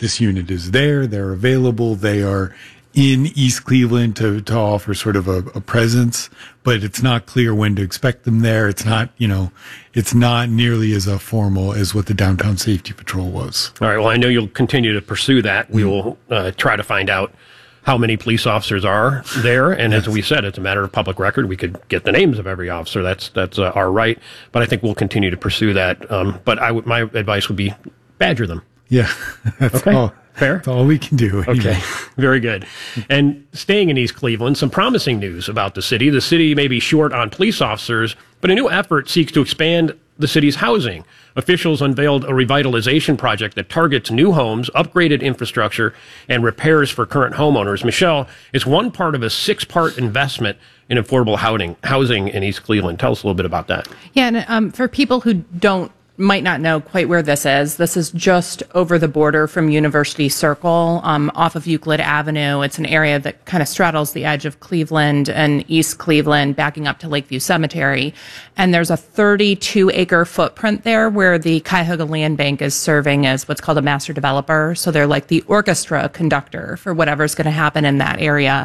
this unit is there, they're available, they are in East Cleveland to offer sort of a presence, but it's not clear when to expect them there. It's not, it's not nearly as formal as what the Downtown Safety Patrol was. All right. Well, I know you'll continue to pursue that. We will try to find out how many police officers are there. And as we said, it's a matter of public record. We could get the names of every officer. That's our right. But I think we'll continue to pursue that. But my advice would be badger them. Yeah. That's okay. all. Fair? That's all we can do. Okay, very good. And staying in East Cleveland, some promising news about the city. The city may be short on police officers, but a new effort seeks to expand the city's housing. Officials unveiled a revitalization project that targets new homes, upgraded infrastructure, and repairs for current homeowners. Michelle, it's one part of a 6-part investment in affordable housing in East Cleveland. Tell us a little bit about that. Yeah, and for people who might not know quite where this is just over the border from University Circle, off of Euclid Avenue. It's an area that kind of straddles the edge of Cleveland and East Cleveland, backing up to Lakeview Cemetery. And there's a 32-acre footprint there where the Cuyahoga Land Bank is serving as what's called a master developer. So they're like the orchestra conductor for whatever's going to happen in that area.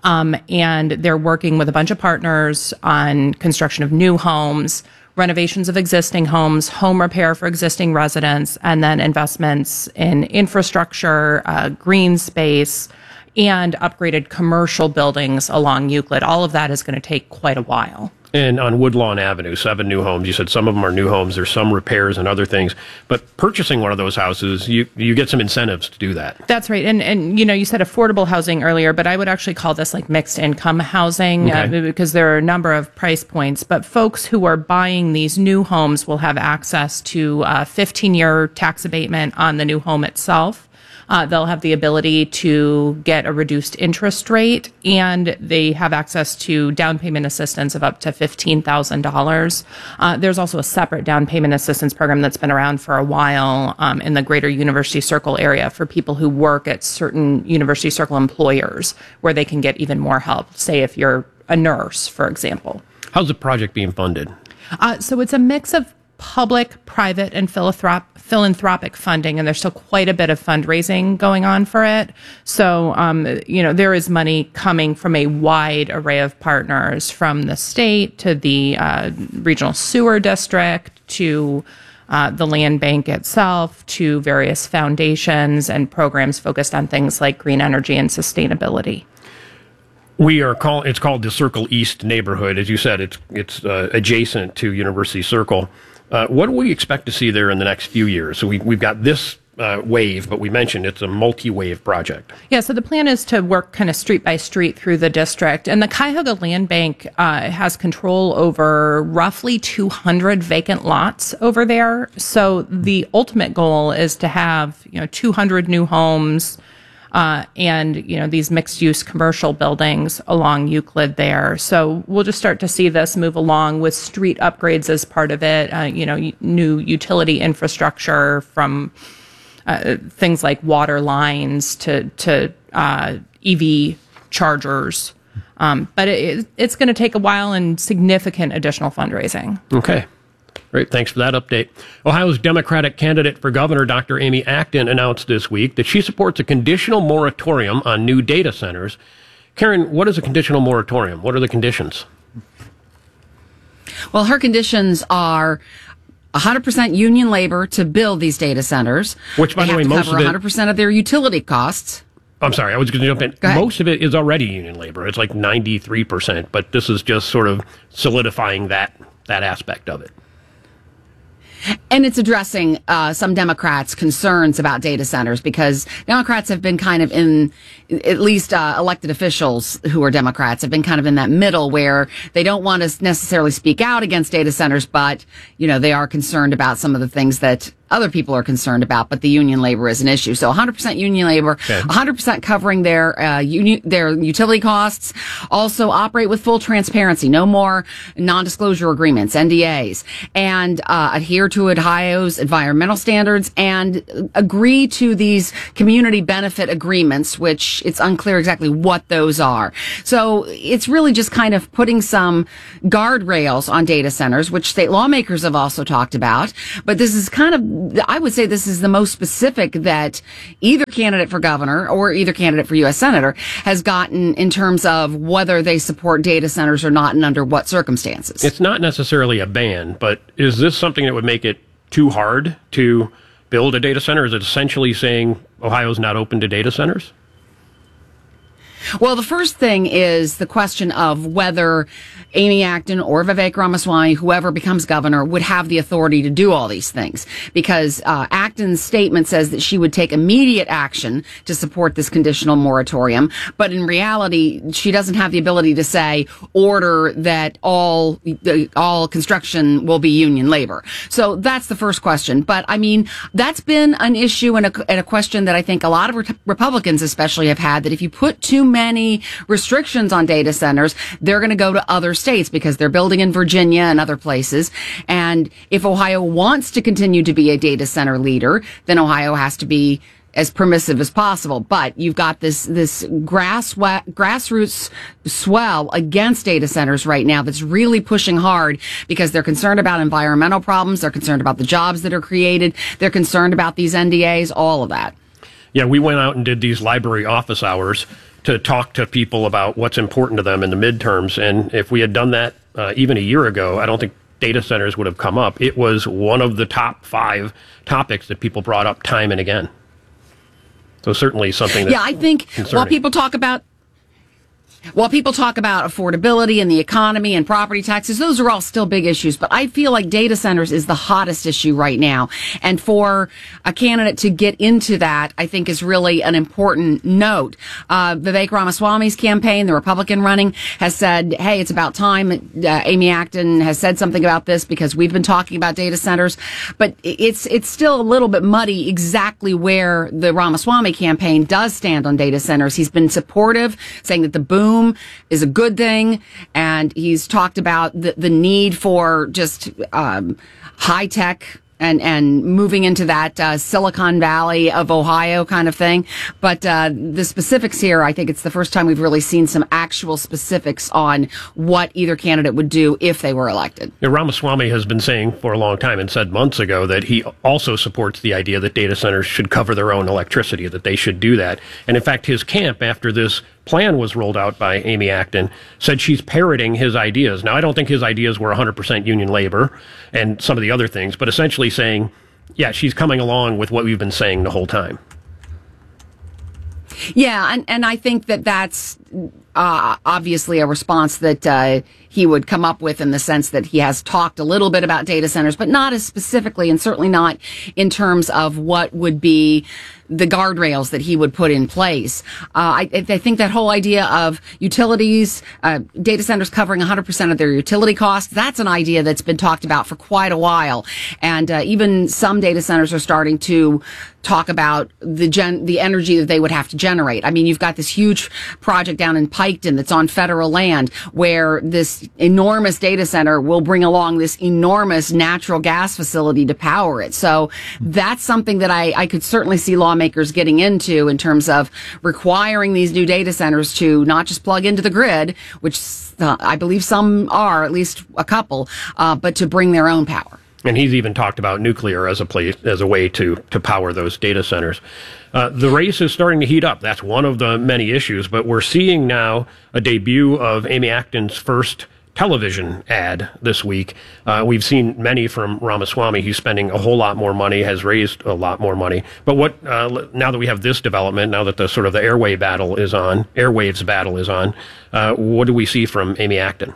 And they're working with a bunch of partners on construction of new homes, renovations of existing homes, home repair for existing residents, and then investments in infrastructure, green space, and upgraded commercial buildings along Euclid. All of that is going to take quite a while. And on Woodlawn Avenue, 7 new homes. You said some of them are new homes. There's some repairs and other things. But purchasing one of those houses, you get some incentives to do that. That's right. And you said affordable housing earlier, but I would actually call this like mixed income housing because there are a number of price points. But folks who are buying these new homes will have access to a 15-year tax abatement on the new home itself. They'll have the ability to get a reduced interest rate, and they have access to down payment assistance of up to $15,000. There's also a separate down payment assistance program that's been around for a while in the greater University Circle area for people who work at certain University Circle employers, where they can get even more help, say if you're a nurse, for example. How's the project being funded? So it's a mix of public, private, and philanthropic funding, and there's still quite a bit of fundraising going on for it. So, there is money coming from a wide array of partners, from the state to the regional sewer district to the land bank itself to various foundations and programs focused on things like green energy and sustainability. It's called the Circle East neighborhood. As you said, it's adjacent to University Circle. What do we expect to see there in the next few years? So we've got this wave, but we mentioned it's a multi-wave project. Yeah, so the plan is to work kind of street by street through the district. And the Cuyahoga Land Bank has control over roughly 200 vacant lots over there. So the ultimate goal is to have 200 new homes, and these mixed-use commercial buildings along Euclid there. So we'll just start to see this move along with street upgrades as part of it, new utility infrastructure from things like water lines to EV chargers. But it's going to take a while and significant additional fundraising. Okay. Great. Thanks for that update. Ohio's Democratic candidate for governor, Dr. Amy Acton, announced this week that she supports a conditional moratorium on new data centers. Karen, what is a conditional moratorium? What are the conditions? Well, her conditions are 100% union labor to build these data centers. Which, by the way, most of it... 100% of their utility costs. I'm sorry, I was going to jump in. Most of it is already union labor. It's like 93%, but this is just sort of solidifying that aspect of it. And it's addressing some Democrats' concerns about data centers, because Democrats have been kind of in, at least elected officials who are Democrats have been kind of in that middle where they don't want to necessarily speak out against data centers, but, they are concerned about some of the things that other people are concerned about, but the union labor is an issue. So 100% union labor, 100% covering their utility costs. Also operate with full transparency. No more non-disclosure agreements, NDAs, and adhere to Ohio's environmental standards and agree to these community benefit agreements, which it's unclear exactly what those are. So it's really just kind of putting some guardrails on data centers, which state lawmakers have also talked about. But this is kind of I would say this is the most specific that either candidate for governor or either candidate for U.S. senator has gotten in terms of whether they support data centers or not and under what circumstances. It's not necessarily a ban, but is this something that would make it too hard to build a data center? Is it essentially saying Ohio's not open to data centers? Well, the first thing is the question of whether Amy Acton or Vivek Ramaswamy, whoever becomes governor, would have the authority to do all these things. Because Acton's statement says that she would take immediate action to support this conditional moratorium. But in reality, she doesn't have the ability to say, order that all construction will be union labor. So that's the first question. But I mean, that's been an issue and a question that I think a lot of Republicans especially have had, that if you put too many restrictions on data centers, they're going to go to other states because they're building in Virginia and other places. And if Ohio wants to continue to be a data center leader, then Ohio has to be as permissive as possible. But you've got this grassroots swell against data centers right now that's really pushing hard because they're concerned about environmental problems. They're concerned about the jobs that are created. They're concerned about these NDAs, all of that. Yeah, we went out and did these library office hours to talk to people about what's important to them in the midterms. And if we had done that even a year ago, I don't think data centers would have come up. It was one of the top 5 topics that people brought up time and again. So certainly something that I think concerning. while people talk about affordability and the economy and property taxes, those are all still big issues. But I feel like data centers is the hottest issue right now. And for a candidate to get into that, I think is really an important note. Vivek Ramaswamy's campaign, the Republican running, has said, hey, it's about time. Amy Acton has said something about this because we've been talking about data centers. But it's still a little bit muddy exactly where the Ramaswamy campaign does stand on data centers. He's been supportive, saying that the boom is a good thing, and he's talked about the need for just high tech and moving into that Silicon Valley of Ohio kind of thing. But the specifics here, I think it's the first time we've really seen some actual specifics on what either candidate would do if they were elected. Yeah, Ramaswamy has been saying for a long time and said months ago that he also supports the idea that data centers should cover their own electricity, that they should do that. And in fact, his camp, after this plan was rolled out by Amy Acton, said she's parroting his ideas. Now, I don't think his ideas were 100% union labor and some of the other things, but essentially saying, yeah, she's coming along with what we've been saying the whole time. Yeah, and I think that's obviously a response that he would come up with, in the sense that he has talked a little bit about data centers, but not as specifically, and certainly not in terms of what would be the guardrails that he would put in place. I think that whole idea of utilities, data centers covering 100% of their utility costs, that's an idea that's been talked about for quite a while. And even some data centers are starting to talk about the energy that they would have to generate. I mean, you've got this huge project down in Piketon that's on federal land, where this enormous data center will bring along this enormous natural gas facility to power it. So that's something that I could certainly see lawmakers getting into, in terms of requiring these new data centers to not just plug into the grid, which I believe some are, at least a couple, but to bring their own power. And he's even talked about nuclear as a way to power those data centers. The race is starting to heat up. That's one of the many issues. But we're seeing now a debut of Amy Acton's first television ad this week. We've seen many from Ramaswamy. He's spending a whole lot more money, has raised a lot more money. But what now that we have this development, now that the sort of the airwaves battle is on, what do we see from Amy Acton?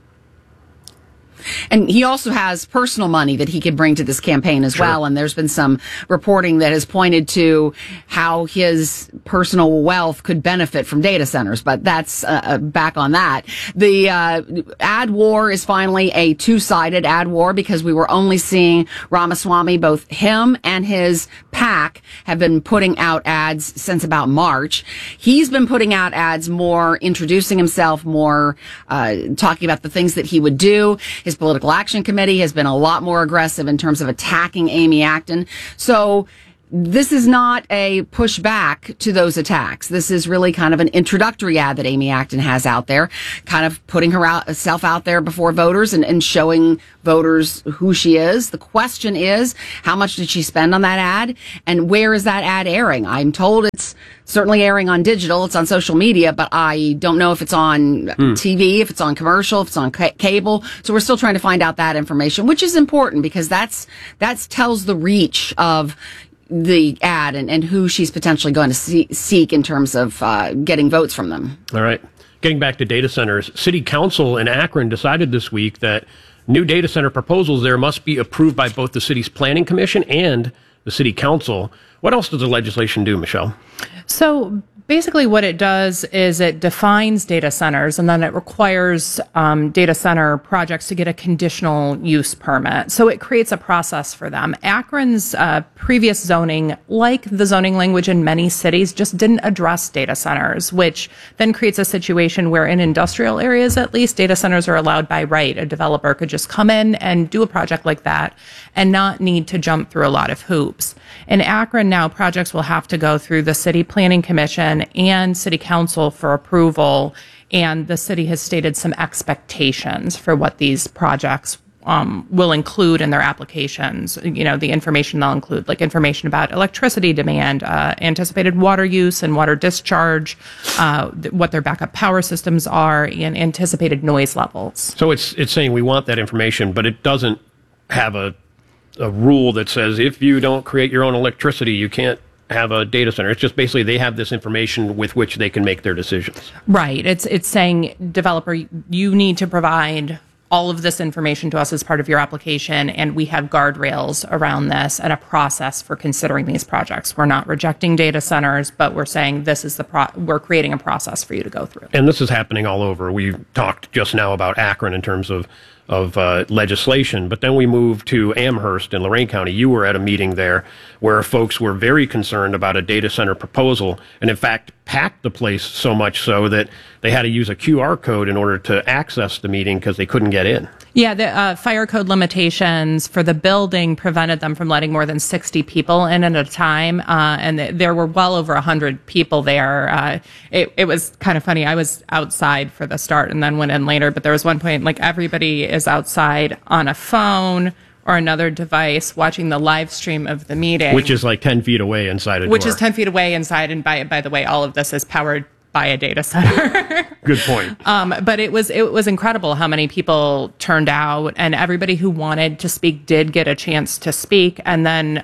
And he also has personal money that he could bring to this campaign as well. And there's been some reporting that has pointed to how his personal wealth could benefit from data centers. But that's back on that. The ad war is finally a two-sided ad war, because we were only seeing Ramaswamy, both him and his PAC have been putting out ads since about March. He's been putting out ads more, introducing himself more, talking about the things that he would do. His political action committee has been a lot more aggressive in terms of attacking Amy Acton. So this is not a pushback to those attacks. This is really kind of an introductory ad that Amy Acton has out there, kind of putting herself out there before voters and showing voters who she is. The question is, how much did she spend on that ad, and where is that ad airing? I'm told it's certainly airing on digital, it's on social media, but I don't know if it's on TV, if it's on commercial, if it's on cable. So we're still trying to find out that information, which is important because that tells the reach of the ad and who she's potentially going to seek in terms of getting votes from them. All right. Getting back to data centers, City Council in Akron decided this week that new data center proposals there must be approved by both the city's planning commission and the city council. What else does the legislation do, Michelle? So basically what it does is it defines data centers, and then it requires data center projects to get a conditional use permit. So it creates a process for them. Akron's previous zoning, like the zoning language in many cities, just didn't address data centers, which then creates a situation where in industrial areas, at least, data centers are allowed by right. A developer could just come in and do a project like that and not need to jump through a lot of hoops. In Akron now, projects will have to go through the City Planning Commission and City Council for approval, and the city has stated some expectations for what these projects will include in their applications. You know, the information they'll include, like information about electricity demand, anticipated water use and water discharge, what their backup power systems are, and anticipated noise levels. So it's saying we want that information, but it doesn't have a rule that says if you don't create your own electricity, you can't have a data center. It's just basically they have this information with which they can make their decisions. Right. It's saying, developer, you need to provide all of this information to us as part of your application, and we have guardrails around this and a process for considering these projects. We're not rejecting data centers, but we're saying this is we're creating a process for you to go through. And this is happening all over. We talked just now about Akron in terms of legislation, but then we moved to Amherst in Lorain County. You were at a meeting there where folks were very concerned about a data center proposal, and in fact packed the place so much so that they had to use a QR code in order to access the meeting because they couldn't get in. Yeah, the fire code limitations for the building prevented them from letting more than 60 people in at a time, and there were well over 100 people there. It was kind of funny. I was outside for the start and then went in later, but there was one point, like, everybody is outside on a phone or another device watching the live stream of the meeting. Which is like 10 feet away inside a door. Which is 10 feet away inside, and by the way, all of this is powered by a data center. Good point. But it was incredible how many people turned out, and everybody who wanted to speak did get a chance to speak. And then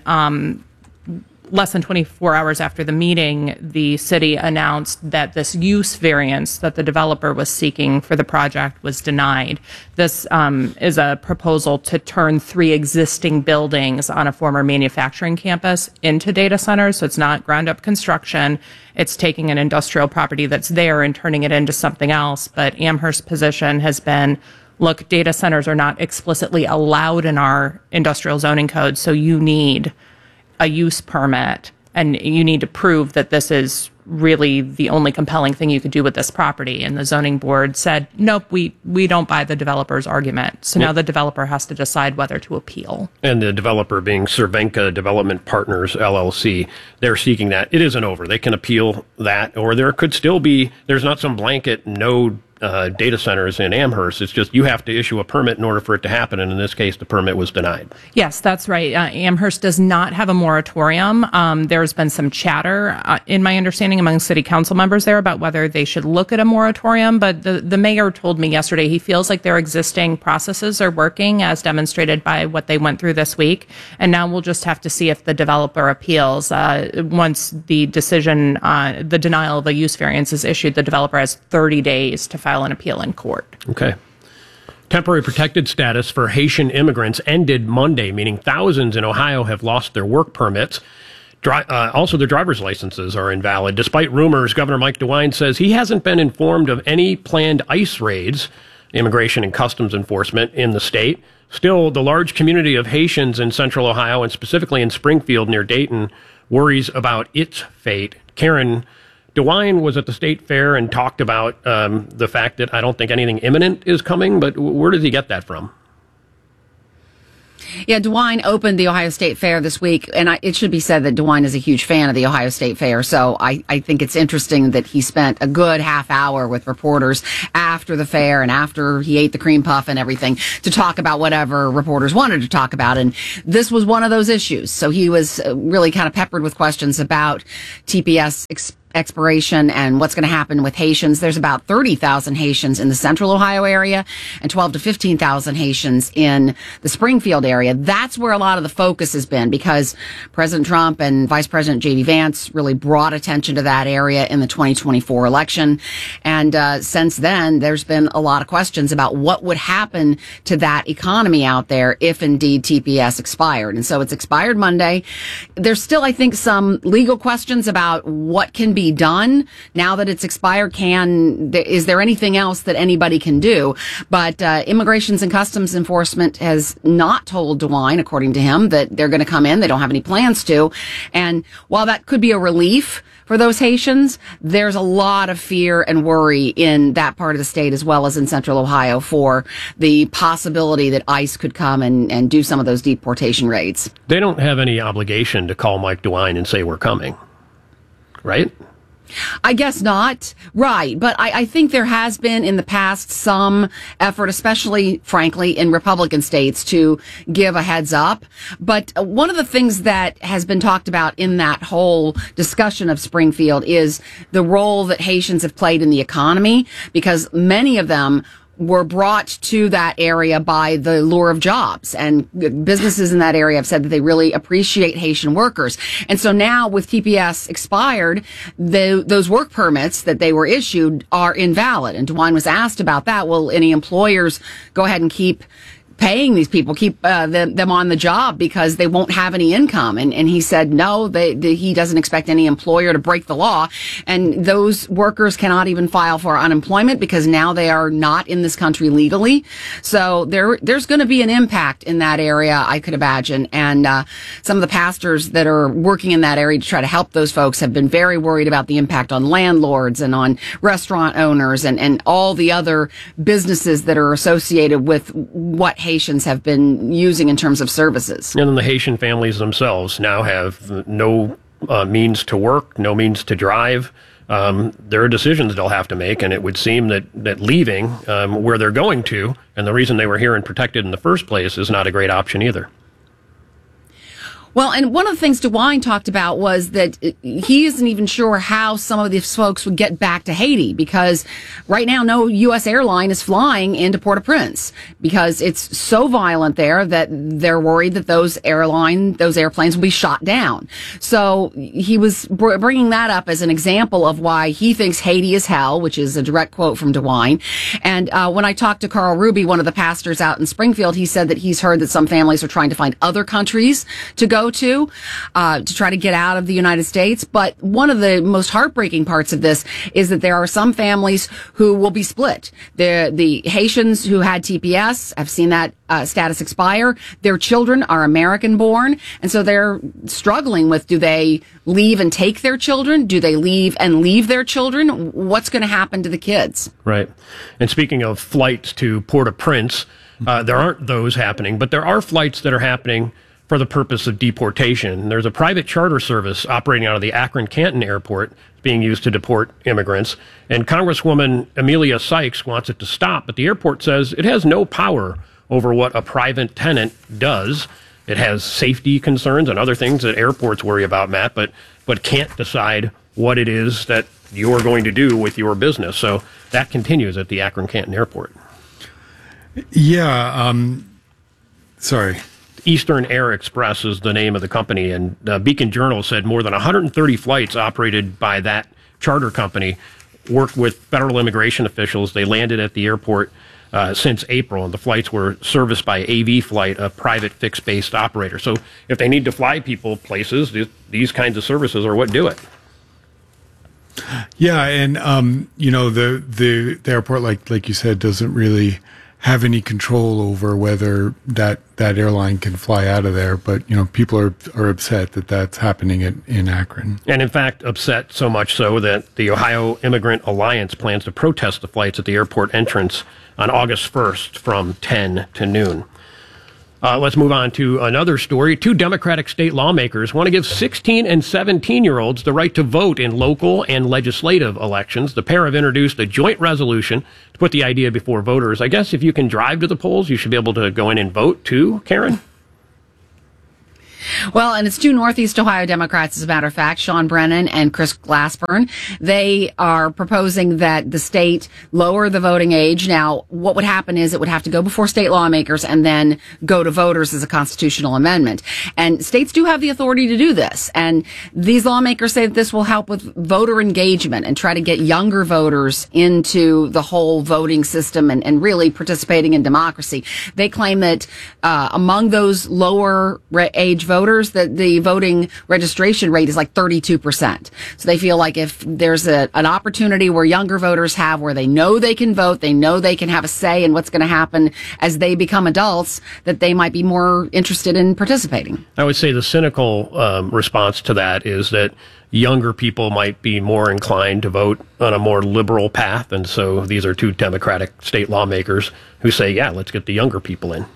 less than 24 hours after the meeting, the city announced that this use variance that the developer was seeking for the project was denied. This is a proposal to turn 3 existing buildings on a former manufacturing campus into data centers. So it's not ground up construction. It's taking an industrial property that's there and turning it into something else. But Amherst's position has been, look, data centers are not explicitly allowed in our industrial zoning code, so you need a use permit, and you need to prove that this is really the only compelling thing you could do with this property. And the zoning board said, nope, we don't buy the developer's argument. So now the developer has to decide whether to appeal. And the developer being Cervenka Development Partners, LLC, they're seeking that. It isn't over. They can appeal that, or there could still be, there's not some blanket no data centers in Amherst. It's just you have to issue a permit in order for it to happen, and in this case, the permit was denied. Yes, that's right. Amherst does not have a moratorium. There's been some chatter, in my understanding, among city council members there about whether they should look at a moratorium, but the mayor told me yesterday he feels like their existing processes are working, as demonstrated by what they went through this week, and now we'll just have to see if the developer appeals. Once the decision, the denial of a use variance is issued, the developer has 30 days to file an appeal in court. Okay. Temporary protected status for Haitian immigrants ended Monday, meaning thousands in Ohio have lost their work permits. Also, their driver's licenses are invalid. Despite rumors, Governor Mike DeWine says he hasn't been informed of any planned ICE raids, Immigration and Customs Enforcement, in the state. Still, the large community of Haitians in central Ohio, and specifically in Springfield near Dayton, worries about its fate. Karen, DeWine was at the state fair and talked about the fact that I don't think anything imminent is coming, but where does he get that from? Yeah, DeWine opened the Ohio State Fair this week, and it should be said that DeWine is a huge fan of the Ohio State Fair, so I think it's interesting that he spent a good half hour with reporters after the fair and after he ate the cream puff and everything to talk about whatever reporters wanted to talk about, and this was one of those issues. So he was really kind of peppered with questions about TPS expiration and what's going to happen with Haitians. There's about 30,000 Haitians in the central Ohio area and 12 to 15,000 Haitians in the Springfield area. That's where a lot of the focus has been because President Trump and Vice President J.D. Vance really brought attention to that area in the 2024 election. And since then, there's been a lot of questions about what would happen to that economy out there if indeed TPS expired. And so it's expired Monday. There's still, I think, some legal questions about what can be done now that it's expired. Is there anything else that anybody can do? But Immigrations and Customs Enforcement has not told DeWine, according to him, that they're going to come in. They don't have any plans to. And while that could be a relief for those Haitians, there's a lot of fear and worry in that part of the state as well as in central Ohio for the possibility that ICE could come and do some of those deportation raids. They don't have any obligation to call Mike DeWine and say we're coming, right? I guess not. Right. But I think there has been in the past some effort, especially, frankly, in Republican states to give a heads up. But one of the things that has been talked about in that whole discussion of Springfield is the role that Haitians have played in the economy, because many of them were brought to that area by the lure of jobs, and businesses in that area have said that they really appreciate Haitian workers. And so now with TPS expired, those work permits that they were issued are invalid. And DeWine was asked about that. Will any employers go ahead and keep paying these people, keep them on the job because they won't have any income? And he said no, he doesn't expect any employer to break the law. And those workers cannot even file for unemployment because now they are not in this country legally. So there's going to be an impact in that area, I could imagine. And some of the pastors that are working in that area to try to help those folks have been very worried about the impact on landlords and on restaurant owners and all the other businesses that are associated with what Haitians have been using in terms of services. And then the Haitian families themselves now have no means to work, no means to drive. There are decisions they'll have to make, and it would seem that leaving where they're going to, and the reason they were here and protected in the first place, is not a great option either. Well, and one of the things DeWine talked about was that he isn't even sure how some of these folks would get back to Haiti, because right now no U.S. airline is flying into Port-au-Prince because it's so violent there that they're worried that those airplanes will be shot down. So he was bringing that up as an example of why he thinks Haiti is hell, which is a direct quote from DeWine. And when I talked to Carl Ruby, one of the pastors out in Springfield, he said that he's heard that some families are trying to find other countries to go to try to get out of the United States. But one of the most heartbreaking parts of this is that there are some families who will be split. The Haitians who had TPS have seen that status expire. Their children are American born. And so they're struggling with, do they leave and take their children? Do they leave and leave their children? What's going to happen to the kids? Right. And speaking of flights to Port-au-Prince, there aren't those happening, but there are flights that are happening for the purpose of deportation. There's a private charter service operating out of the Akron-Canton Airport being used to deport immigrants. And Congresswoman Emilia Sykes wants it to stop, but the airport says it has no power over what a private tenant does. It has safety concerns and other things that airports worry about, Matt, but can't decide what it is that you're going to do with your business. So that continues at the Akron-Canton Airport. Yeah. Sorry. Eastern Air Express is the name of the company, and Beacon Journal said more than 130 flights operated by that charter company worked with federal immigration officials. They landed at the airport since April, and the flights were serviced by AV Flight, a private fixed-based operator. So if they need to fly people places, these kinds of services are what do it. Yeah, and the airport, like you said, doesn't really have any control over whether that airline can fly out of there. But, people are upset that that's happening in Akron. And in fact, upset so much so that the Ohio Immigrant Alliance plans to protest the flights at the airport entrance on August 1st from 10 to noon. Let's move on to another story. 2 Democratic state lawmakers want to give 16 and 17-year-olds the right to vote in local and legislative elections. The pair have introduced a joint resolution to put the idea before voters. I guess if you can drive to the polls, you should be able to go in and vote too, Karen? Well, and it's 2 Northeast Ohio Democrats, as a matter of fact, Sean Brennan and Chris Glassburn. They are proposing that the state lower the voting age. Now, what would happen is it would have to go before state lawmakers and then go to voters as a constitutional amendment. And states do have the authority to do this. And these lawmakers say that this will help with voter engagement and try to get younger voters into the whole voting system and really participating in democracy. They claim that among those lower age voters, that the voting registration rate is like 32%. So they feel like if there's an opportunity where younger voters have, where they know they can vote, they know they can have a say in what's going to happen as they become adults, that they might be more interested in participating. I would say the cynical response to that is that younger people might be more inclined to vote on a more liberal path. And so these are 2 Democratic state lawmakers who say, yeah, let's get the younger people in.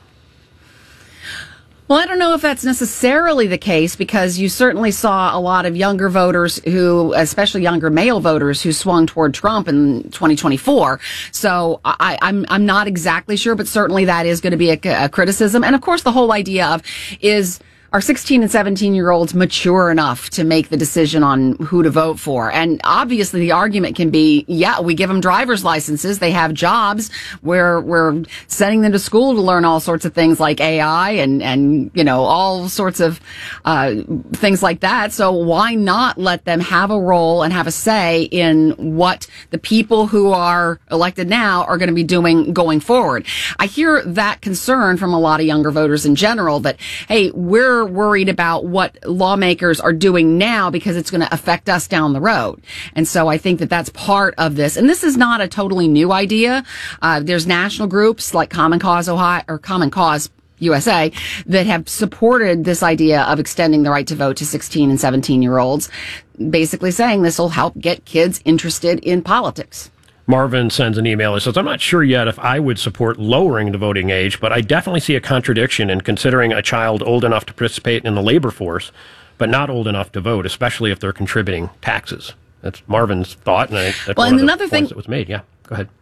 Well, I don't know if that's necessarily the case, because you certainly saw a lot of younger voters who, especially younger male voters, who swung toward Trump in 2024. So I'm not exactly sure, but certainly that is going to be a criticism. And of course, the whole idea of are 16 and 17-year-olds mature enough to make the decision on who to vote for? And obviously the argument can be, yeah, we give them driver's licenses. They have jobs. We're sending them to school to learn all sorts of things like AI and all sorts of things like that. So why not let them have a role and have a say in what the people who are elected now are going to be doing going forward? I hear that concern from a lot of younger voters in general that, hey, we're worried about what lawmakers are doing now because it's going to affect us down the road. And so I think that that's part of this. And this is not a totally new idea. There's national groups like Common Cause Ohio or Common Cause USA that have supported this idea of extending the right to vote to 16 and 17-year-olds, basically saying this will help get kids interested in politics. Marvin sends an email that says, I'm not sure yet if I would support lowering the voting age, but I definitely see a contradiction in considering a child old enough to participate in the labor force, but not old enough to vote, especially if they're contributing taxes. That's Marvin's thought, and that's one of the points that was made. Yeah, go ahead.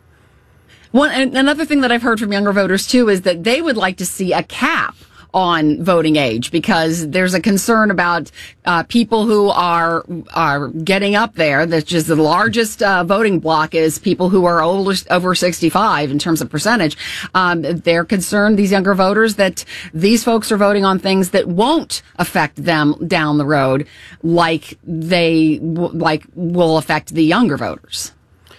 Another thing that I've heard from younger voters, too, is that they would like to see a cap on voting age, because there's a concern about people who are getting up there. That's just the largest voting block is people who are over 65 in terms of percentage. They're concerned, these younger voters, that these folks are voting on things that won't affect them down the road like will affect the younger voters.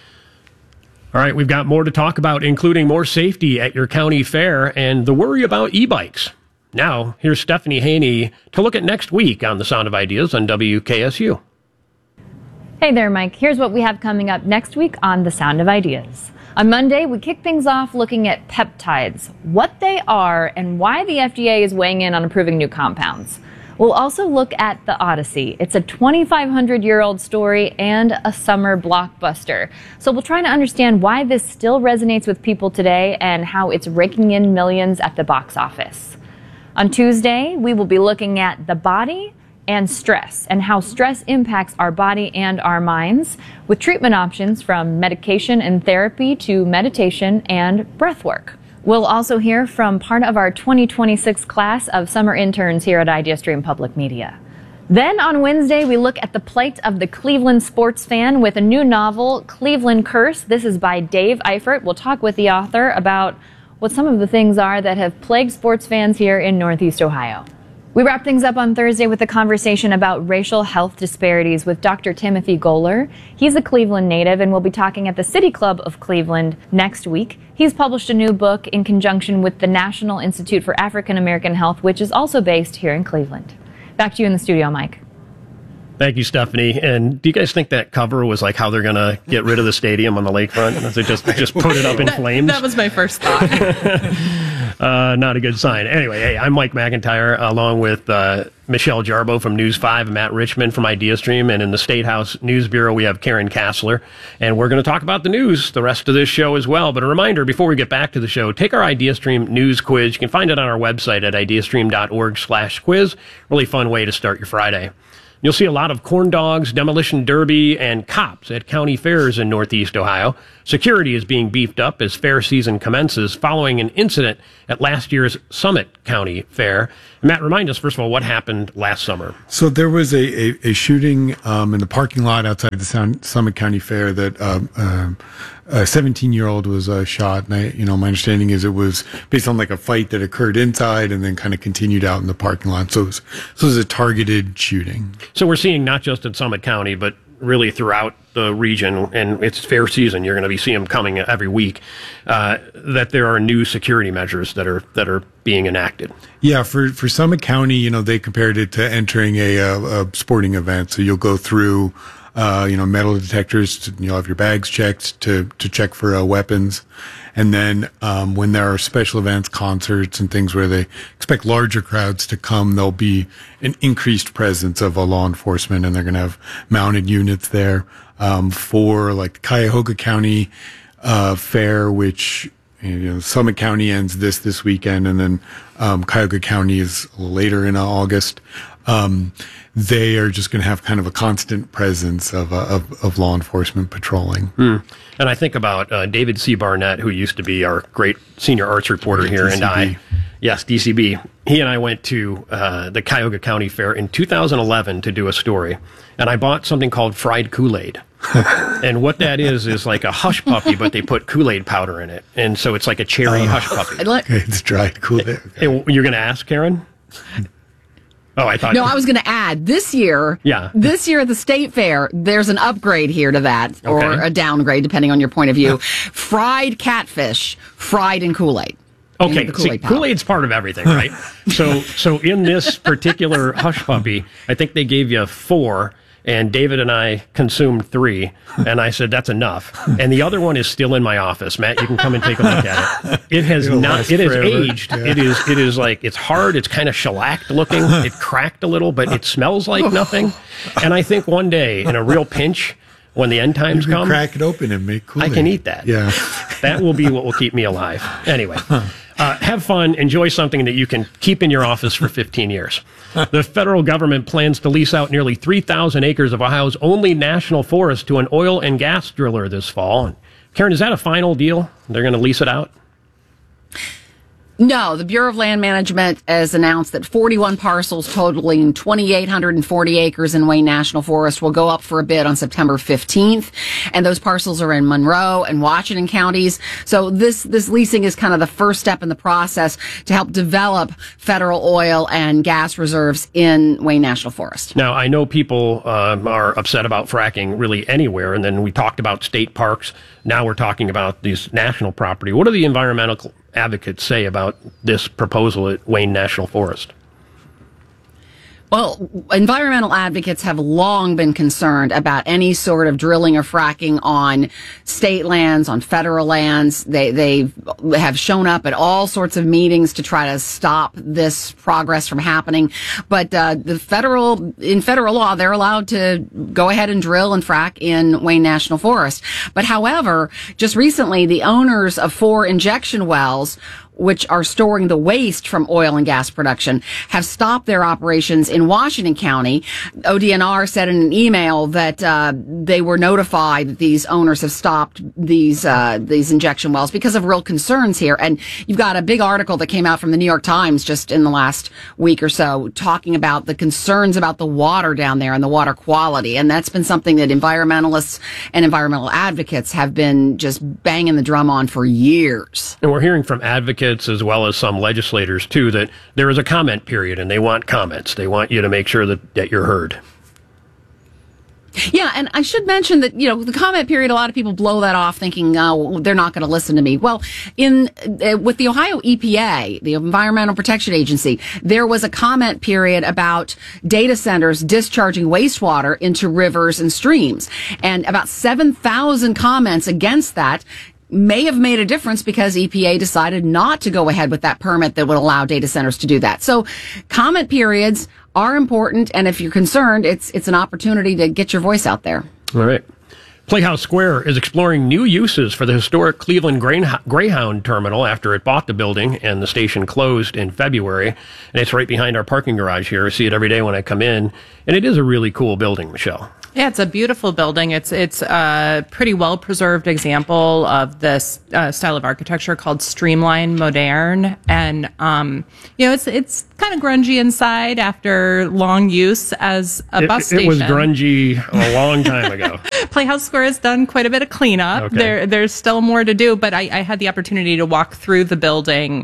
All right, we've got more to talk about, including more safety at your county fair and the worry about e-bikes. Now, here's Stephanie Haney to look at next week on The Sound of Ideas on WKSU. Hey there, Mike. Here's what we have coming up next week on The Sound of Ideas. On Monday, we kick things off looking at peptides, what they are, and why the FDA is weighing in on approving new compounds. We'll also look at The Odyssey. It's a 2,500-year-old story and a summer blockbuster. So we'll try to understand why this still resonates with people today and how it's raking in millions at the box office. On Tuesday, we will be looking at the body and stress and how stress impacts our body and our minds, with treatment options from medication and therapy to meditation and breath work. We'll also hear from part of our 2026 class of summer interns here at IdeaStream Public Media. Then on Wednesday, we look at the plight of the Cleveland sports fan with a new novel, Cleveland Curse. This is by Dave Eifert. We'll talk with the author about what some of the things are that have plagued sports fans here in Northeast Ohio. We wrap things up on Thursday with a conversation about racial health disparities with Dr. Timothy Goler. He's a Cleveland native and will be talking at the City Club of Cleveland next week. He's published a new book in conjunction with the National Institute for African American Health, which is also based here in Cleveland. Back to you in the studio, Mike. Thank you, Stephanie. And do you guys think that cover was like how they're going to get rid of the stadium on the lakefront? They just put it up in flames? That was my first thought. Not a good sign. Anyway, hey, I'm Mike McIntyre, along with Michelle Jarbo from News 5 and Matt Richmond from IdeaStream. And in the State House News Bureau, we have Karen Kassler. And we're going to talk about the news the rest of this show as well. But a reminder, before we get back to the show, take our IdeaStream news quiz. You can find it on our website at ideastream.org/quiz. Really fun way to start your Friday. You'll see a lot of corn dogs, demolition derby, and cops at county fairs in Northeast Ohio. Security is being beefed up as fair season commences following an incident at last year's Summit County Fair. Matt, remind us, first of all, what happened last summer. So there was a shooting in the parking lot outside the Summit County Fair that a 17-year-old was shot. And my understanding is it was based on like a fight that occurred inside and then kind of continued out in the parking lot. So it was a targeted shooting. So we're seeing not just in Summit County, but really throughout the region, and it's fair season. You're going to be seeing them coming every week. That there are new security measures that are being enacted. Yeah, for Summit County, they compared it to entering a sporting event. So you'll go through, metal detectors. You'll have your bags checked to check for weapons. And then when there are special events, concerts, and things where they expect larger crowds to come, there'll be an increased presence of law enforcement, and they're going to have mounted units there. For like the Cuyahoga County Fair, which Summit County ends this weekend, and then Cuyahoga County is later in August. They are just going to have kind of a constant presence of law enforcement patrolling. And I think about David C. Barnett, who used to be our great senior arts reporter here, DCB. Yes, DCB. He and I went to the Cuyahoga County Fair in 2011 to do a story, and I bought something called fried Kool-Aid. And what that is like a hush puppy, but they put Kool-Aid powder in it, and so it's like a cherry hush puppy. It's dried Kool-Aid. Hey, you're going to ask, Karen? Oh, I thought. No, I was going to add this year. Yeah. This year at the State Fair, there's an upgrade here to that, or Okay. a downgrade, depending on your point of view. Fried catfish, fried in Kool-Aid. Okay, The see, Kool-Aid powder. Kool-Aid's part of everything, right? So in this particular hush puppy, I think they gave you 4, and David and I consumed 3, and I said, that's enough. And the other one is still in my office. Matt, you can come and take a look at it. It has It'll not, last it has forever. aged. Yeah. It is like, it's hard, it's kind of shellacked looking, it cracked a little, but it smells like nothing. And I think one day, in a real pinch, when the end times You can come, crack it open and make Kool-Aid. I can eat that. Yeah. That will be what will keep me alive. Anyway, have fun. Enjoy something that you can keep in your office for 15 years. The federal government plans to lease out nearly 3,000 acres of Ohio's only national forest to an oil and gas driller this fall. And Karen, is that a final deal? They're going to lease it out? No, the Bureau of Land Management has announced that 41 parcels totaling 2,840 acres in Wayne National Forest will go up for a bid on September 15th. And those parcels are in Monroe and Washington counties. So this leasing is kind of the first step in the process to help develop federal oil and gas reserves in Wayne National Forest. Now, I know people are upset about fracking really anywhere, and then we talked about state parks. Now we're talking about this national property. What do the environmental advocates say about this proposal at Wayne National Forest? Well, environmental advocates have long been concerned about any sort of drilling or fracking on state lands, on federal lands. They have shown up at all sorts of meetings to try to stop this progress from happening. But in federal law, they're allowed to go ahead and drill and frack in Wayne National Forest. But however, just recently, the owners of 4 injection wells, which are storing the waste from oil and gas production, have stopped their operations in Washington County. ODNR said in an email that they were notified that these owners have stopped these injection wells because of real concerns here. And you've got a big article that came out from the New York Times just in the last week or so talking about the concerns about the water down there and the water quality. And that's been something that environmentalists and environmental advocates have been just banging the drum on for years. And we're hearing from advocates as well as some legislators, too, that there is a comment period and they want comments. They want you to make sure that you're heard. Yeah, and I should mention that, the comment period, a lot of people blow that off thinking, oh, they're not going to listen to me. Well, with the Ohio EPA, the Environmental Protection Agency, there was a comment period about data centers discharging wastewater into rivers and streams. And about 7,000 comments against that may have made a difference because EPA decided not to go ahead with that permit that would allow data centers to do that. So comment periods are important, and if you're concerned, it's an opportunity to get your voice out there. All right. Playhouse Square is exploring new uses for the historic Cleveland Greyhound terminal after it bought the building and the station closed in February. And it's right behind our parking garage here. I see it every day when I come in. And it is a really cool building, Michelle. Yeah, it's a beautiful building. It's a pretty well preserved example of this style of architecture called streamline moderne, and it's kind of grungy inside after long use as a bus station. It was grungy a long time ago. Playhouse Square has done quite a bit of cleanup. Okay. There's still more to do, but I had the opportunity to walk through the building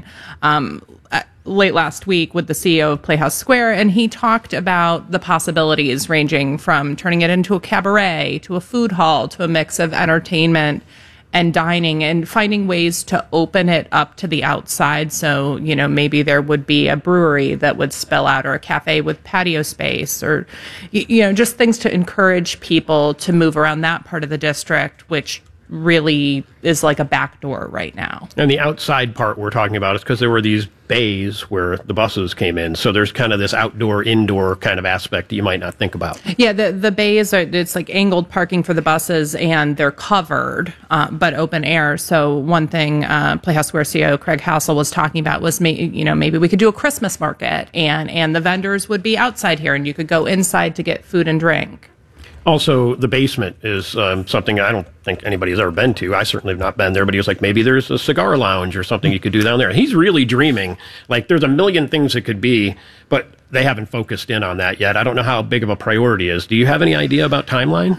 late last week with the CEO of Playhouse Square, and he talked about the possibilities ranging from turning it into a cabaret to a food hall to a mix of entertainment and dining, and finding ways to open it up to the outside. So, maybe there would be a brewery that would spill out, or a cafe with patio space, or, just things to encourage people to move around that part of the district, which really is like a back door right now. And the outside part we're talking about is because there were these bays where the buses came in. So there's kind of this outdoor-indoor kind of aspect that you might not think about. Yeah, the bays it's like angled parking for the buses, and they're covered, but open air. So one thing Playhouse Square CEO Craig Hassel was talking about was maybe we could do a Christmas market, and the vendors would be outside here, and you could go inside to get food and drink. Also, the basement is something I don't think anybody's ever been to. I certainly have not been there, but he was like, maybe there's a cigar lounge or something you could do down there. And he's really dreaming. Like, there's a million things it could be, but they haven't focused in on that yet. I don't know how big of a priority is. Do you have any idea about timeline?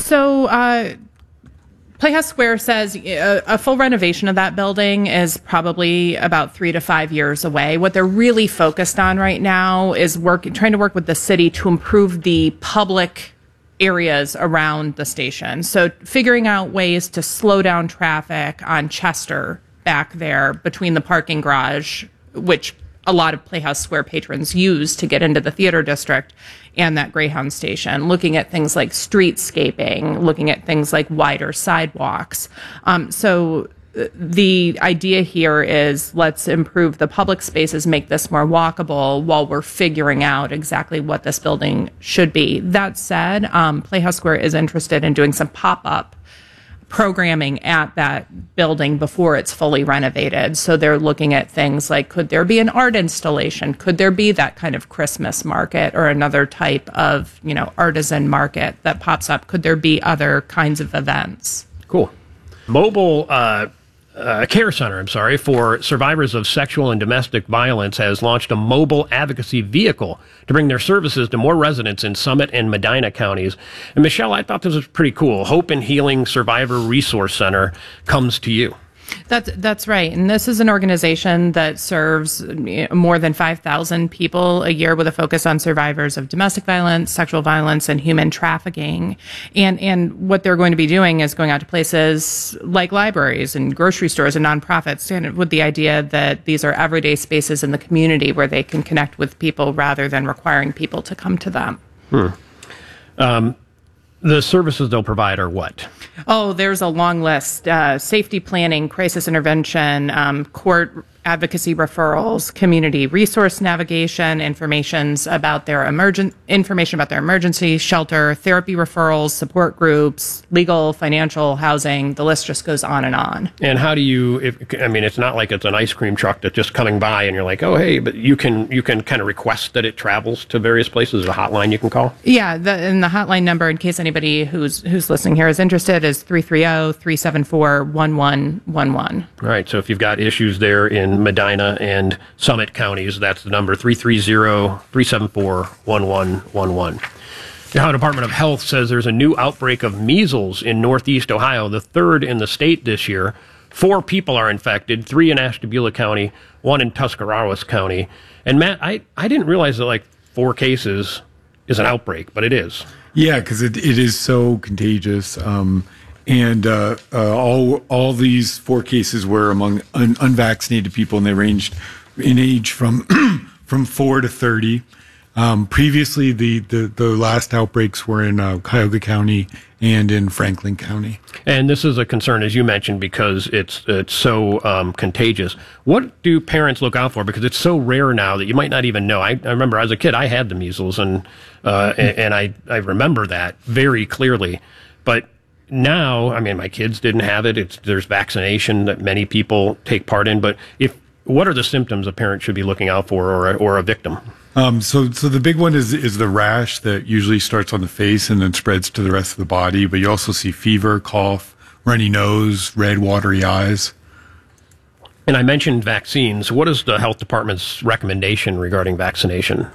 So Playhouse Square says a full renovation of that building is probably about 3 to 5 years away. What they're really focused on right now is trying to work with the city to improve the public areas around the station. So figuring out ways to slow down traffic on Chester back there between the parking garage, which a lot of Playhouse Square patrons use to get into the theater district, and that Greyhound station, looking at things like streetscaping, looking at things like wider sidewalks. So the idea here is let's improve the public spaces, make this more walkable while we're figuring out exactly what this building should be. That said, Playhouse Square is interested in doing some pop-up programming at that building before it's fully renovated. So they're looking at things like, could there be an art installation? Could there be that kind of Christmas market or another type of, artisan market that pops up? Could there be other kinds of events? Cool. Mobile Care Center, for survivors of sexual and domestic violence has launched a mobile advocacy vehicle to bring their services to more residents in Summit and Medina counties. And Michelle, I thought this was pretty cool. Hope and Healing Survivor Resource Center comes to you. That's right. And this is an organization that serves more than 5,000 people a year with a focus on survivors of domestic violence, sexual violence, and human trafficking. And what they're going to be doing is going out to places like libraries and grocery stores and nonprofits, and with the idea that these are everyday spaces in the community where they can connect with people rather than requiring people to come to them. The services they'll provide are what? Oh, there's a long list. Safety planning, crisis intervention, court advocacy referrals, community resource navigation, information about their emergency shelter, therapy referrals, support groups, legal, financial, housing. The list just goes on and on. And how do you? It's not like it's an ice cream truck that's just coming by and you're like, oh, hey, but you can kind of request that it travels to various places. There's a hotline you can call. Yeah, and the hotline number, in case anybody who's listening here is interested, is 330-374-1111. All right. So if you've got issues there in Medina and Summit counties, that's the number, 330-374-1111. The Ohio Department of Health says there's a new outbreak of measles in Northeast Ohio, the third in the state this year. 4 people are infected, 3 in Ashtabula County, 1 in Tuscarawas County. And Matt, I didn't realize that 4 cases is an outbreak, but it is. Yeah, because it is so contagious. And all these 4 cases were among unvaccinated people, and they ranged in age from from 4 to 30. Previously, the last outbreaks were in Cuyahoga County and in Franklin County. And this is a concern, as you mentioned, because it's so contagious. What do parents look out for? Because it's so rare now that you might not even know. I remember as a kid, I had the measles, and I remember that very clearly. But now, I mean, my kids didn't have it. There's vaccination that many people take part in. But what are the symptoms a parent should be looking out for, or a victim? So the big one is the rash that usually starts on the face and then spreads to the rest of the body. But you also see fever, cough, runny nose, red, watery eyes. And I mentioned vaccines. What is the health department's recommendation regarding vaccination?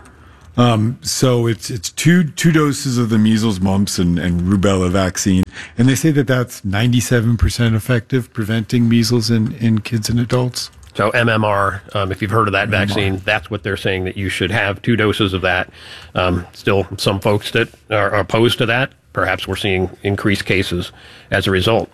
So it's two doses of the measles, mumps, and rubella vaccine, and they say that's 97% effective preventing measles in kids and adults. So MMR, if you've heard of that vaccine, that's what they're saying, that you should have 2 doses of that. Still, some folks that are opposed to that, perhaps we're seeing increased cases as a result.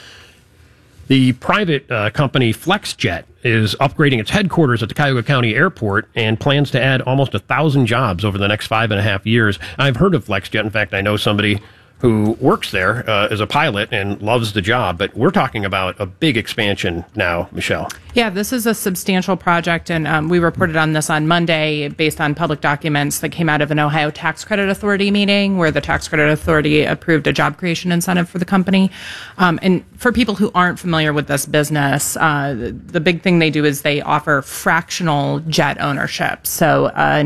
The private company FlexJet is upgrading its headquarters at the Cuyahoga County Airport and plans to add almost 1,000 jobs over the next 5.5 years. I've heard of FlexJet. In fact, I know somebody who works there as a pilot and loves the job. But we're talking about a big expansion now, Michelle. Yeah, this is a substantial project, and we reported on this on Monday based on public documents that came out of an Ohio Tax Credit Authority meeting where the Tax Credit Authority approved a job creation incentive for the company. And for people who aren't familiar with this business, the big thing they do is they offer fractional jet ownership. So an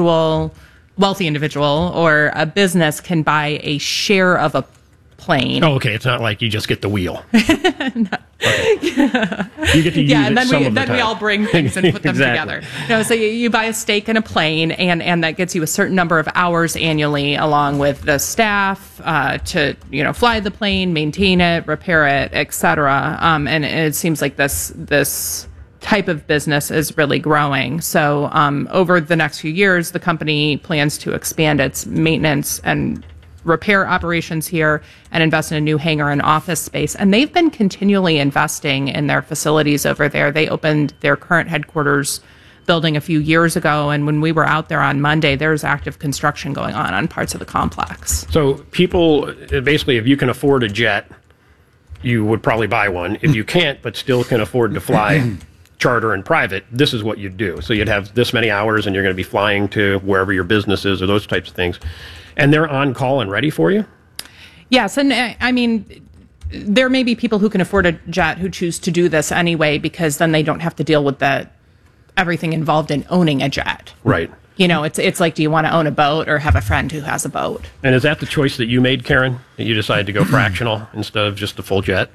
wealthy individual or a business can buy a share of a plane. Oh, okay. It's not like you just get the wheel. No. Okay. You get to use and it then we all bring things and put them Exactly. together. So you buy a stake in a plane, and that gets you a certain number of hours annually, along with the staff to fly the plane, maintain it, repair it, etc. And it seems like this type of business is really growing. So over the next few years, the company plans to expand its maintenance and repair operations here and invest in a new hangar and office space. And they've been continually investing in their facilities over there. They opened their current headquarters building a few years ago. And when we were out there on Monday, there's active construction going on parts of the complex. So people, basically, if you can afford a jet, you would probably buy one. If you can't, but still can afford to fly charter and private, this is what you'd do. So you'd have this many hours and you're going to be flying to wherever your business is or those types of things. And they're on call and ready for you? Yes. And I mean, there may be people who can afford a jet who choose to do this anyway, because then they don't have to deal with everything involved in owning a jet. Right. It's like, do you want to own a boat or have a friend who has a boat? And is that the choice that you made, Karen? That you decided to go fractional instead of just a full jet?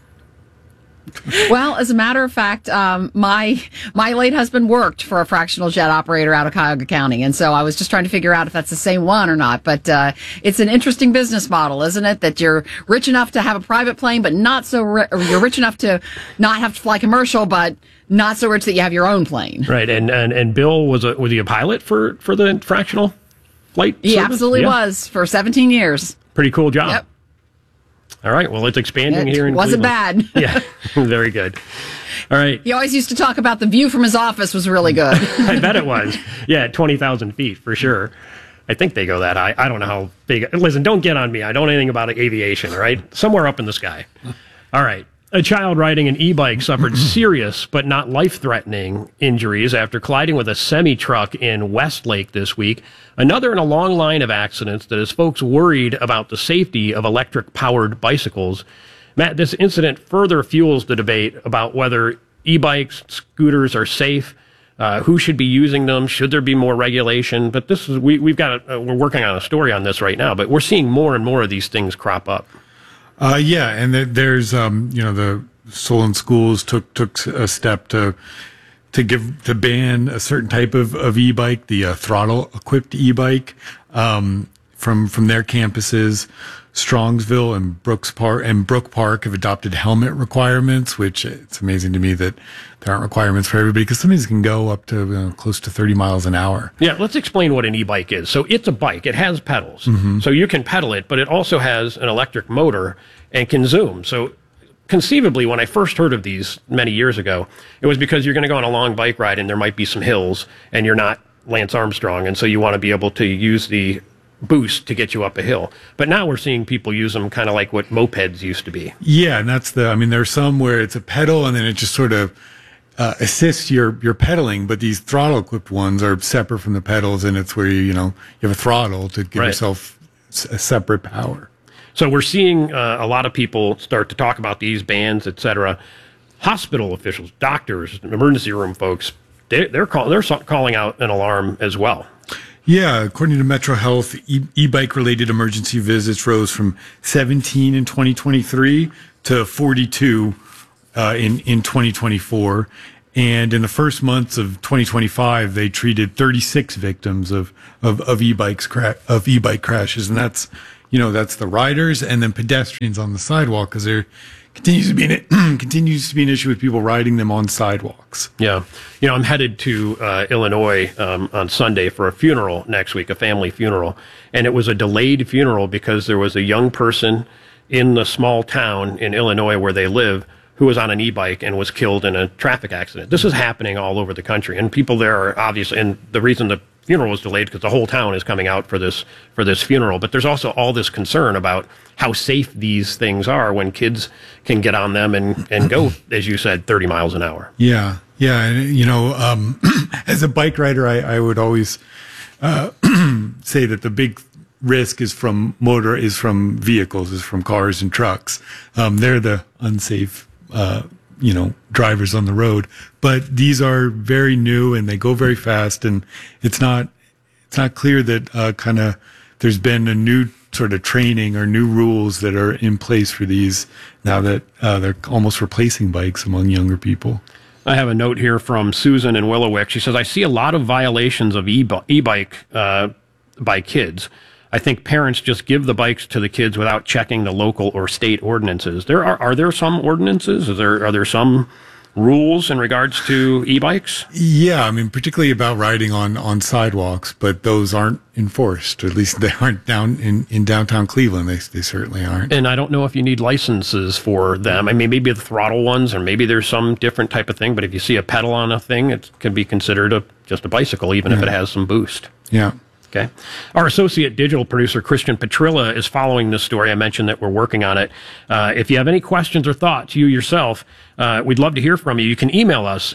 Well, as a matter of fact, my late husband worked for a fractional jet operator out of Cuyahoga County, and so I was just trying to figure out if that's the same one or not. But it's an interesting business model, isn't it? That you're rich enough to have a private plane, but not so or you're rich enough to not have to fly commercial, but not so rich that you have your own plane. Right. And Bill was he a pilot for the fractional flight service? He absolutely was for 17 years. Pretty cool job. Yep. All right. Well, it's expanding It here in wasn't Cleveland. bad. Yeah. Very good. All right. He always used to talk about the view from his office was really good. I bet it was. Yeah, at 20,000 feet for sure. I think they go that high. I don't know how big. Listen, don't get on me. I don't know anything about aviation, all right? Somewhere up in the sky. All right. A child riding an e-bike suffered serious but not life-threatening injuries after colliding with a semi-truck in Westlake this week. Another in a long line of accidents that has folks worried about the safety of electric-powered bicycles. Matt, this incident further fuels the debate about whether e-bikes, scooters are safe, who should be using them, should there be more regulation. But this is we're working on a story on this right now, but we're seeing more and more of these things crop up. Yeah, and there's the Solon schools took a step to ban a certain type of e-bike, the throttle equipped e-bike, from their campuses. Strongsville and Brook Park have adopted helmet requirements, which it's amazing to me that there aren't requirements for everybody, because some of these can go up to close to 30 miles an hour. Yeah, let's explain what an e-bike is. So it's a bike. It has pedals. So you can pedal it, but it also has an electric motor and can zoom. So conceivably, when I first heard of these many years ago, it was because you're going to go on a long bike ride and there might be some hills and you're not Lance Armstrong, and so you want to be able to use the boost to get you up a hill. But now we're seeing people use them kind of like what mopeds used to be. Yeah, and I mean, there's some where it's a pedal and then it just sort of assists your pedaling, but these throttle equipped ones are separate from the pedals, and it's where you have a throttle to give yourself a separate power. So we're seeing a lot of people start to talk about these bans, et-cetera. Hospital officials, doctors, emergency room folks, they're calling out an alarm as well. Yeah, according to Metro Health, e-bike related emergency visits rose from 17 in 2023 to 42 in 2024. And in the first months of 2025, they treated 36 victims of e-bike crashes. And that's the riders and then pedestrians on the sidewalk, because there continues to be an issue with people riding them on sidewalks. Yeah. I'm headed to Illinois on Sunday for a funeral next week, a family funeral. And it was a delayed funeral because there was a young person in the small town in Illinois where they live who was on an e-bike and was killed in a traffic accident. This is happening all over the country. And people there are obviously, and the reason the funeral was delayed because the whole town is coming out for this funeral. But there's also all this concern about how safe these things are when kids can get on them and go, as you said, 30 miles an hour. Yeah. Yeah. And, as a bike rider, I would always say that the big risk is from vehicles, is from cars and trucks. They're the unsafe drivers on the road, but these are very new and they go very fast, and it's not clear that there's been a new sort of training or new rules that are in place for these now that they're almost replacing bikes among younger people. I have a note here from Susan in Willowick. She says, I see a lot of violations of e-bike by kids. I think parents just give the bikes to the kids without checking the local or state ordinances. Are there some ordinances? Are there some rules in regards to e-bikes? Yeah, I mean, particularly about riding on sidewalks, but those aren't enforced. At least they aren't down in downtown Cleveland. They certainly aren't. And I don't know if you need licenses for them. I mean, maybe the throttle ones, or maybe there's some different type of thing. But if you see a pedal on a thing, it can be considered just a bicycle, even if it has some boost. Yeah. Okay. Our associate digital producer, Christian Petrilla, is following this story. I mentioned that we're working on it. If you have any questions or thoughts, you yourself, we'd love to hear from you. You can email us,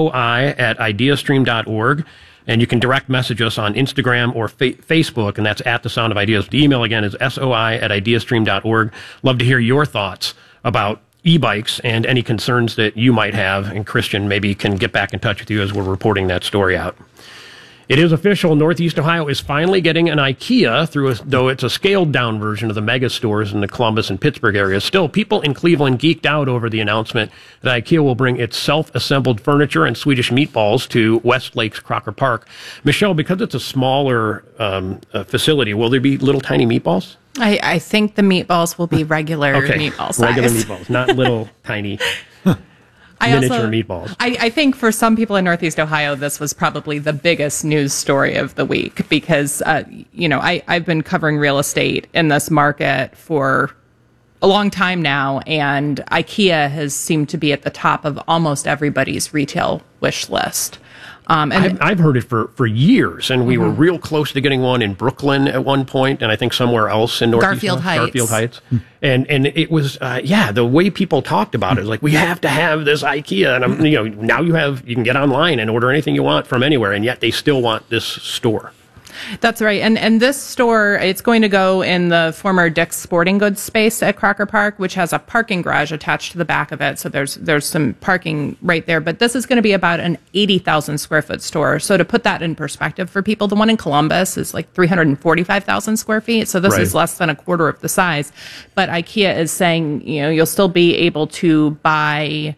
soi@ideastream.org, and you can direct message us on Instagram or Facebook, and that's at The Sound of Ideas. The email again is soi@ideastream.org. Love to hear your thoughts about e-bikes and any concerns that you might have, and Christian maybe can get back in touch with you as we're reporting that story out. It is official. Northeast Ohio is finally getting an IKEA, though it's a scaled-down version of the mega stores in the Columbus and Pittsburgh areas. Still, people in Cleveland geeked out over the announcement that IKEA will bring its self-assembled furniture and Swedish meatballs to Westlake's Crocker Park. Michelle, because it's a smaller facility, will there be little tiny meatballs? I think the meatballs will be regular meatball size. Regular meatballs, not little tiny miniature meatballs. I think for some people in Northeast Ohio, this was probably the biggest news story of the week because, I've been covering real estate in this market for a long time now, and IKEA has seemed to be at the top of almost everybody's retail wish list. And I've heard it for years, and we were real close to getting one in Brooklyn at one point, and I think somewhere else in Northeast Garfield Heights. And it was the way people talked about it is like, we have to have this IKEA, and now you can get online and order anything you want from anywhere, and yet they still want this store. That's right. And this store, it's going to go in the former Dick's Sporting Goods space at Crocker Park, which has a parking garage attached to the back of it. So there's some parking right there. But this is going to be about an 80,000 square foot store. So to put that in perspective for people, the one in Columbus is like 345,000 square feet. So this is less than a quarter of the size. But IKEA is saying, you'll still be able to buy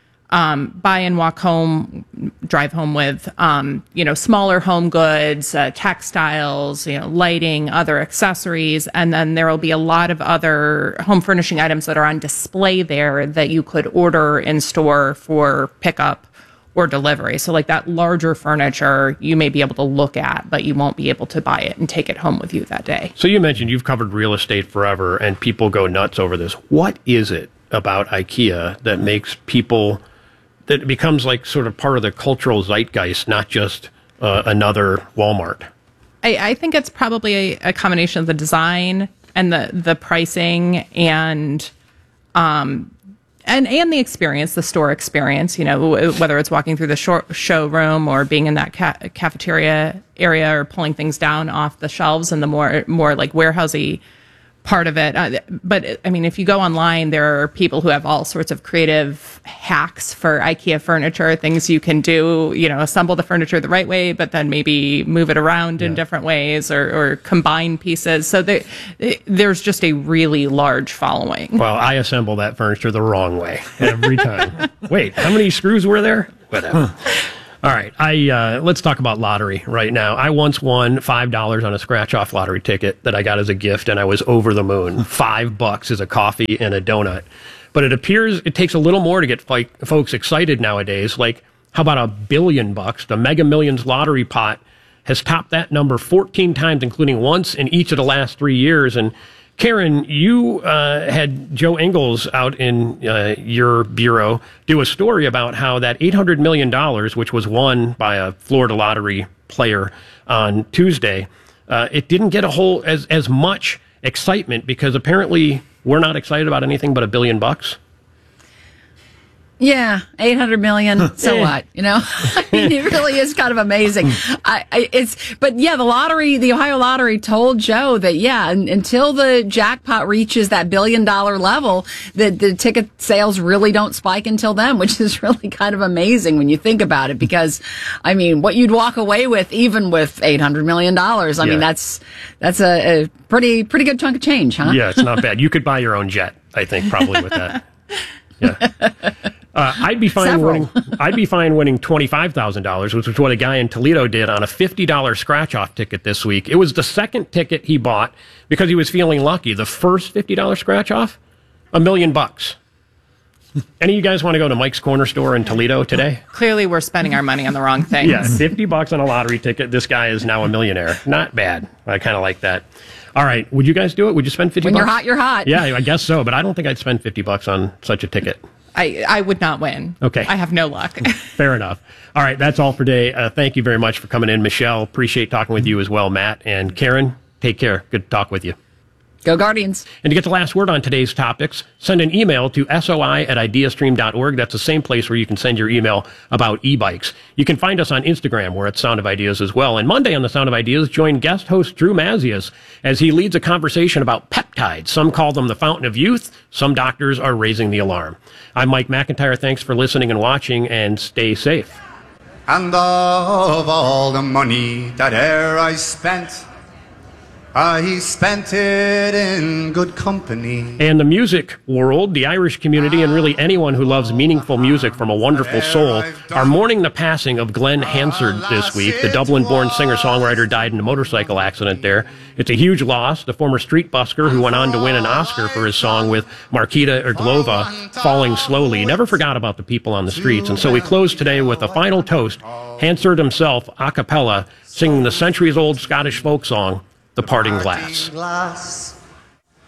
and walk home, drive home with, smaller home goods, textiles, lighting, other accessories. And then there will be a lot of other home furnishing items that are on display there that you could order in store for pickup or delivery. So like that larger furniture, you may be able to look at, but you won't be able to buy it and take it home with you that day. So you mentioned you've covered real estate forever and people go nuts over this. What is it about IKEA that makes people, that it becomes like sort of part of the cultural zeitgeist, not just another Walmart? I think it's probably a combination of the design and the pricing and the experience, the store experience, whether it's walking through the showroom or being in that cafeteria area or pulling things down off the shelves and the more like warehousey part of it. But I mean, if you go online, there are people who have all sorts of creative hacks for IKEA furniture, things you can do, assemble the furniture the right way, but then maybe move it around in different ways or combine pieces. So there's just a really large following. Well, I assemble that furniture the wrong way every time. Wait, how many screws were there? Whatever. All right, let's talk about lottery right now. I once won $5 on a scratch-off lottery ticket that I got as a gift, and I was over the moon. $5 is a coffee and a donut. But it appears it takes a little more to get folks excited nowadays. Like, how about $1 billion? The Mega Millions lottery pot has topped that number 14 times, including once in each of the last 3 years. And Karen, you had Joe Ingles out in your bureau do a story about how that $800 million, which was won by a Florida lottery player on Tuesday, it didn't get as much excitement because apparently we're not excited about anything but $1 billion. Yeah, 800 million. So what? I mean, it really is kind of amazing. But yeah, the Ohio Lottery told Joe that until the jackpot reaches that $1 billion level, the ticket sales really don't spike until then, which is really kind of amazing when you think about it. Because I mean, what you'd walk away with, even with $800 million, I mean, that's a pretty good chunk of change, huh? Yeah, it's not bad. You could buy your own jet, I think, probably with that. Yeah. I'd be fine winning $25,000, which is what a guy in Toledo did on a $50 scratch-off ticket this week. It was the second ticket he bought because he was feeling lucky. The first $50 scratch-off, $1 million. Any of you guys want to go to Mike's Corner Store in Toledo today? Clearly, we're spending our money on the wrong things. Yeah, $50 on a lottery ticket. This guy is now a millionaire. Not bad. I kind of like that. All right, would you guys do it? Would you spend $50? When you're hot, you're hot. Yeah, I guess so, but I don't think I'd spend $50 on such a ticket. I would not win. Okay. I have no luck. Fair enough. All right, that's all for today. Thank you very much for coming in, Michelle. Appreciate talking with you as well, Matt. And Karen, take care. Good to talk with you. Go Guardians. And to get the last word on today's topics, send an email to soi@ideastream.org. That's the same place where you can send your email about e-bikes. You can find us on Instagram. We're at Sound of Ideas as well. And Monday on the Sound of Ideas, join guest host Drew Mazias as he leads a conversation about peptides. Some call them the fountain of youth. Some doctors are raising the alarm. I'm Mike McIntyre. Thanks for listening and watching, and stay safe. And of all the money that e'er I spent it in good company. And the music world, the Irish community, and really anyone who loves meaningful music from a wonderful soul are mourning the passing of Glenn Hansard this week. The Dublin-born singer-songwriter died in a motorcycle accident there. It's a huge loss. The former street busker who went on to win an Oscar for his song with Markita Irglova, Falling Slowly, never forgot about the people on the streets. And so we close today with a final toast. Hansard himself, a cappella, singing the centuries-old Scottish folk song, The Parting Glass.